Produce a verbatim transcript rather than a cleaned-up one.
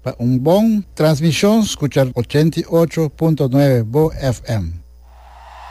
Un buen transmisión, escuchar ochenta y ocho punto nueve Bo F M.